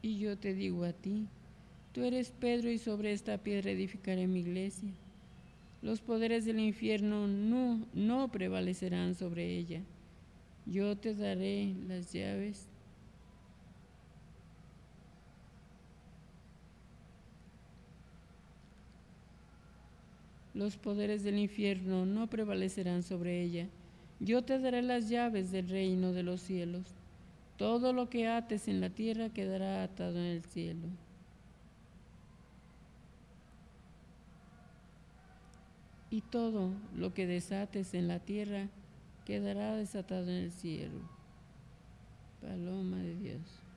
Y yo te digo a ti, tú eres Pedro y sobre esta piedra edificaré mi iglesia. Los poderes del infierno no prevalecerán sobre ella. Yo te daré las llaves. Los poderes del infierno no prevalecerán sobre ella. Yo te daré las llaves del reino de los cielos. Todo lo que ates en la tierra quedará atado en el cielo. Y todo lo que desates en la tierra quedará desatado en el cielo. Paloma de Dios.